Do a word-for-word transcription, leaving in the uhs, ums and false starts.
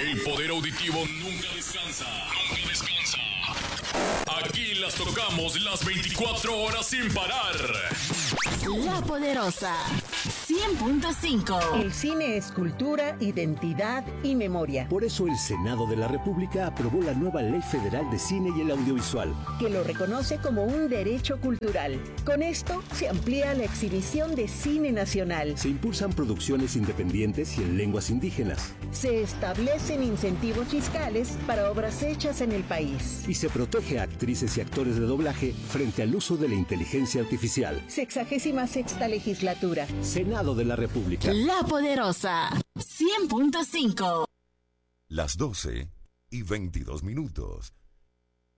El poder auditivo nunca descansa. Nunca descansa. Aquí las tocamos las veinticuatro horas sin parar. La Poderosa cien punto cinco. El cine es cultura, identidad y memoria. Por eso el Senado de la República aprobó la nueva Ley Federal de Cine y el Audiovisual, que lo reconoce como un derecho cultural. Con esto se amplía la exhibición de cine nacional. Se impulsan producciones independientes y en lenguas indígenas. Se establecen incentivos fiscales para obras hechas en el país. Y se protege a actrices y actores de doblaje frente al uso de la inteligencia artificial. Sexagésima sexta legislatura. Senado de la República. La Poderosa cien punto cinco. Las doce y veintidós minutos.